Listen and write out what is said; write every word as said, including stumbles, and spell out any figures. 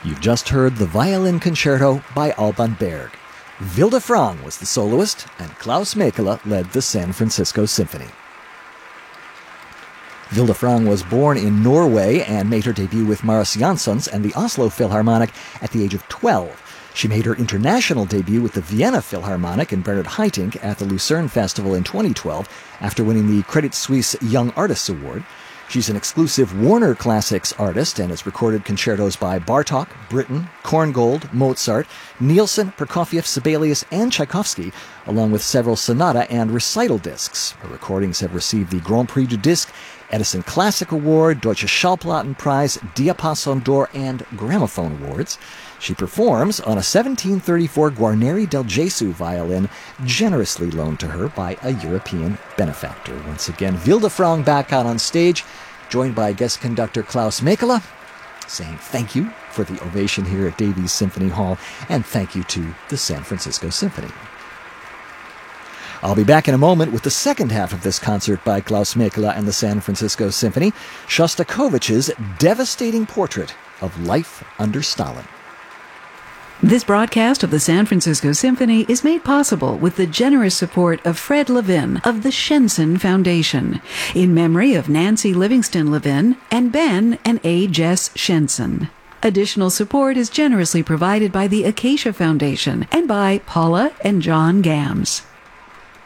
You've just heard the Violin Concerto by Alban Berg. Vilde Frang was the soloist, and Klaus Mäkelä led the San Francisco Symphony. Vilde Frang was born in Norway and made her debut with Marius Jansons and the Oslo Philharmonic at the age of twelve. She made her international debut with the Vienna Philharmonic and Bernard Haitink at the Lucerne Festival in twenty twelve after winning the Credit Suisse Young Artists Award. She's an exclusive Warner Classics artist and has recorded concertos by Bartók, Britten, Korngold, Mozart, Nielsen, Prokofiev, Sibelius, and Tchaikovsky, along with several sonata and recital discs. Her recordings have received the Grand Prix du Disque, Edison Classic Award, Deutsche Schallplattenpreis, Diapason d'Or, and Gramophone Awards. She performs on a seventeen thirty-four Guarneri del Gesù violin, generously loaned to her by a European benefactor. Once again, Vilde Frang back out on stage, joined by guest conductor Klaus Mäkelä, saying thank you for the ovation here at Davies Symphony Hall, and thank you to the San Francisco Symphony. I'll be back in a moment with the second half of this concert by Klaus Mäkelä and the San Francisco Symphony, Shostakovich's devastating portrait of life under Stalin. This broadcast of the San Francisco Symphony is made possible with the generous support of Fred Levin of the Shenson Foundation, in memory of Nancy Livingston Levin and Ben and A. Jess Shenson. Additional support is generously provided by the Acacia Foundation and by Paula and John Gams.